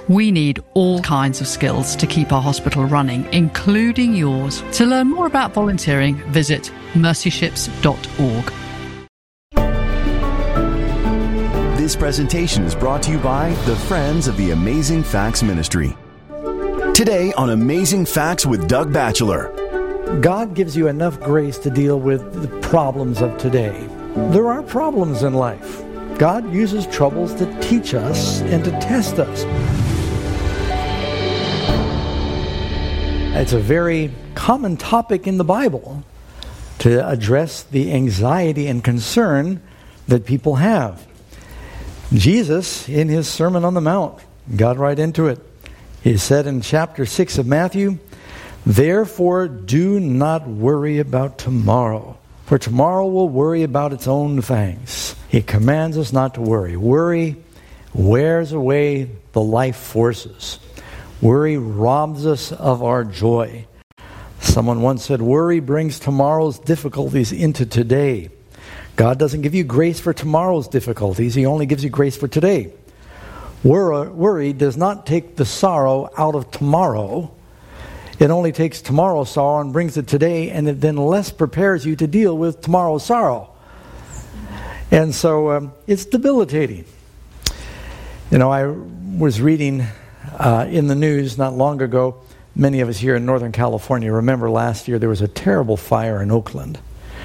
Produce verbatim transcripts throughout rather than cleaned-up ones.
We need all kinds of skills to keep our hospital running, including yours. To learn more about volunteering, visit mercy ships dot org. This presentation is brought to you by the Friends of the Amazing Facts Ministry. Today on Amazing Facts with Doug Batchelor. God gives you enough grace to deal with the problems of today. There are problems in life. God uses troubles to teach us and to test us. It's a very common topic in the Bible to address the anxiety and concern that people have. Jesus, in his Sermon on the Mount, got right into it. He said in chapter six of Matthew, "Therefore do not worry about tomorrow, for tomorrow will worry about its own things." He commands us not to worry. Worry wears away the life forces. Worry robs us of our joy. Someone once said, worry brings tomorrow's difficulties into today. God doesn't give you grace for tomorrow's difficulties. He only gives you grace for today. Worry does not take the sorrow out of tomorrow. It only takes tomorrow's sorrow and brings it today, and it then less prepares you to deal with tomorrow's sorrow. And so um, it's debilitating. You know, I was reading uh, in the news not long ago, many of us here in Northern California remember last year there was a terrible fire in Oakland.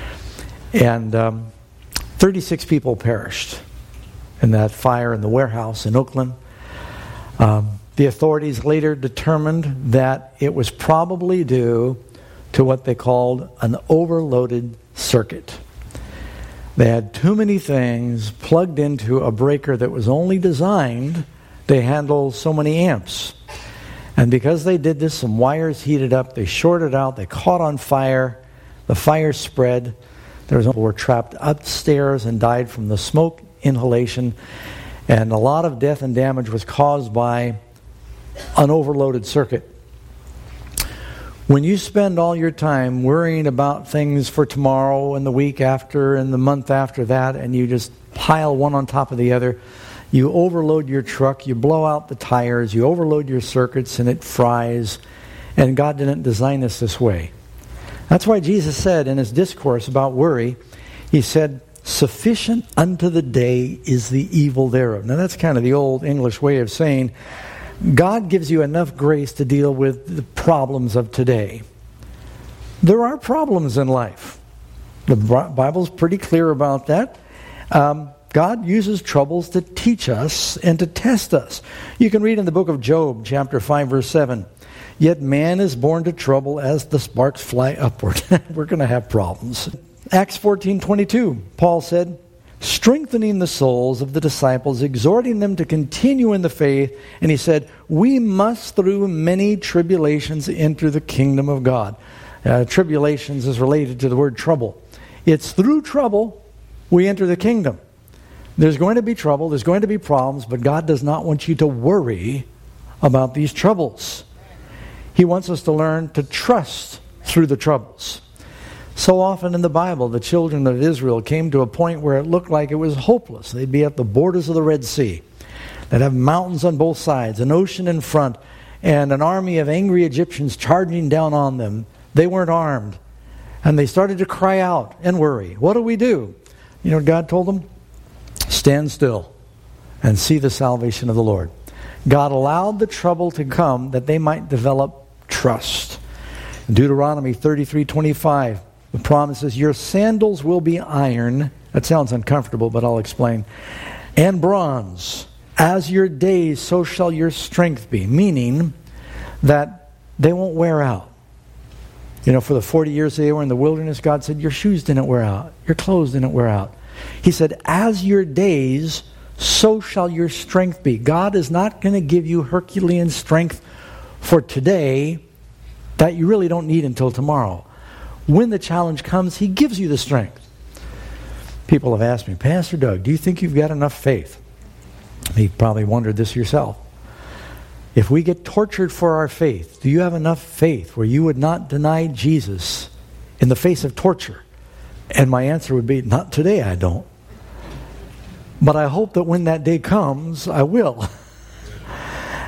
And um, thirty-six people perished in that fire in the warehouse in Oakland. Um, the authorities later determined that it was probably due to what they called an overloaded circuit. They had too many things plugged into a breaker that was only designed to handle so many amps. And because they did this, some wires heated up, they shorted out, they caught on fire, the fire spread. There was people were trapped upstairs and died from the smoke inhalation, and a lot of death and damage was caused by an overloaded circuit. When you spend all your time worrying about things for tomorrow and the week after and the month after that, and you just pile one on top of the other, you overload your truck, you blow out the tires, you overload your circuits, and it fries. And God didn't design us this way. That's why Jesus said in his discourse about worry, he said, "Sufficient unto the day is the evil thereof." Now that's kind of the old English way of saying, God gives you enough grace to deal with the problems of today. There are problems in life. The Bible's pretty clear about that. Um, God uses troubles to teach us and to test us. You can read in the book of Job, chapter five, verse seven, "Yet man is born to trouble as the sparks fly upward." We're going to have problems. Acts fourteen twenty-two, Paul said, strengthening the souls of the disciples, exhorting them to continue in the faith, and he said, "We must through many tribulations enter the kingdom of God." Uh, tribulations is related to the word trouble. It's through trouble we enter the kingdom. There's going to be trouble, there's going to be problems, but God does not want you to worry about these troubles. He wants us to learn to trust through the troubles. So often in the Bible, the children of Israel came to a point where it looked like it was hopeless. They'd be at the borders of the Red Sea. They'd have mountains on both sides, an ocean in front, and an army of angry Egyptians charging down on them. They weren't armed. And they started to cry out and worry. What do we do? You know what God told them? Stand still and see the salvation of the Lord. God allowed the trouble to come that they might develop trust. In Deuteronomy thirty-three twenty-five, the promise is, "Your sandals will be iron." That sounds uncomfortable, but I'll explain. "And bronze. As your days, so shall your strength be." Meaning that they won't wear out. You know, for the forty years they were in the wilderness, God said, your shoes didn't wear out. Your clothes didn't wear out. He said, as your days, so shall your strength be. God is not going to give you Herculean strength for today that you really don't need until tomorrow. When the challenge comes, He gives you the strength. People have asked me, "Pastor Doug, do you think you've got enough faith?" You've probably wondered this yourself. If we get tortured for our faith, do you have enough faith where you would not deny Jesus in the face of torture? And my answer would be, not today, I don't. But I hope that when that day comes, I will.